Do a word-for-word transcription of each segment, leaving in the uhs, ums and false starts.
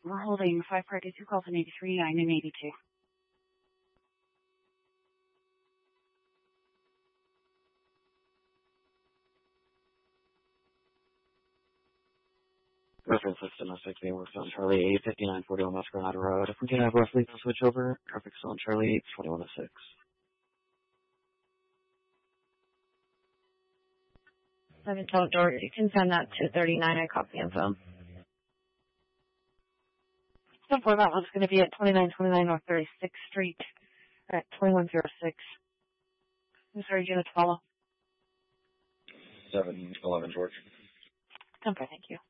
We're holding five for eighty-two, calls in eighty-three, nine and eighty-two. Reference system domestic being worked on Charlie eight, fifty-nine forty-one West Granada Road. If we can have roughly no switch over, traffic still on Charlie eight, twenty-one oh six. Seven total door. You can send that to thirty-nine. I copy info. So for that one's going to be at twenty-nine twenty-nine North thirty-sixth Street at twenty-one oh six. I'm sorry, unit to follow. seven eleven George. Okay, thank you.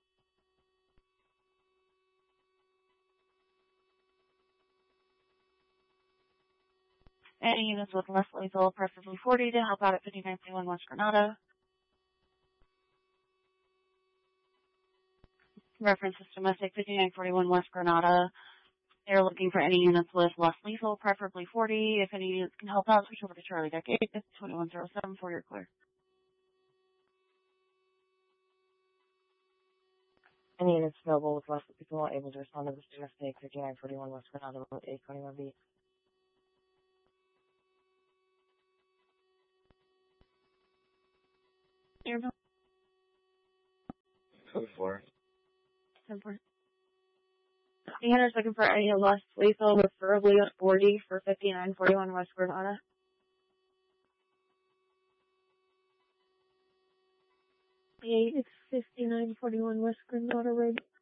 Any units with less lethal, preferably forty, to help out at fifty-nine twenty-one West Granada. Reference is domestic, fifty-nine forty-one West Granada. They're looking for any units with less lethal, preferably forty. If any units can help out, switch over to Charlie Deck eight, twenty-one oh seven for your clear. Any units available with less people able to respond to this domestic, fifty-nine forty-one West Granada Road, eight twenty-one B. Airbill. Code four. ten four. The hunter's looking for any less lethal, preferably a forty for fifty-nine forty-one West Granada. eight, it's fifty-nine forty-one West Granada Road.